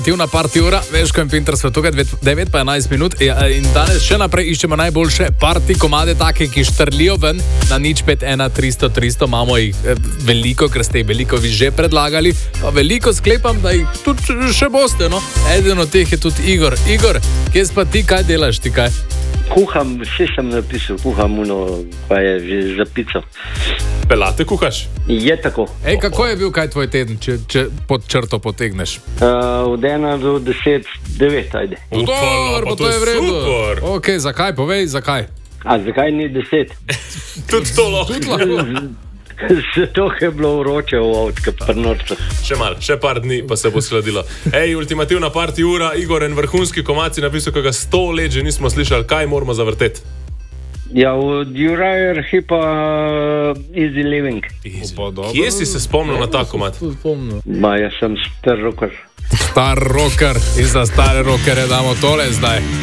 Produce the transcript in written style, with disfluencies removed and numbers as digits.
Aktivna party ura, Veško in Pinter so tukaj 9 pa 11 minut in danes še naprej iščemo najboljše party komade, take, ki štrlijo ven na 051-300-300. Imamo jih veliko, ker ste jih veliko vi že predlagali, pa veliko sklepam, da jih tudi še boste, no. Eden od teh je tudi Igor. Igor, kje pa ti, kaj delaš ti kaj? Kuham, vse sem napisal, kuham uno, pa je že za pico. Pelate kuhaš? Je tako. Ej, kako je bil kaj tvoj teden, če pod črto potegneš? Od 1 do 10, 9, ajde. Dobro, to je v redu. Super. Ok, zakaj? Povej, zakaj? A zakaj ni 10? Tudi to lahko. Tudi lahko. Zato je bilo vroče v avtke pri nočah. Še par dni pa se bo skladilo. Ej, ultimativna party ura, Igor, en vrhunski komad si napisal, ki ga 100 let že nismo slišali. Kaj moramo zavrteti? Ja, od Uriah Heepa Easy Living. Kje si se spomnil na ta komad? Ma, jaz sem star rocker. Star rocker in za stare rockere damo tole zdaj.